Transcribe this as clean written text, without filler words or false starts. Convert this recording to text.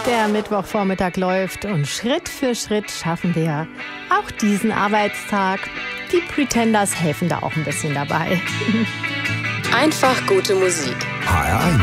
Der Mittwochvormittag läuft und Schritt für Schritt schaffen wir auch diesen Arbeitstag. Die Pretenders helfen da auch ein bisschen dabei. Einfach gute Musik. HR1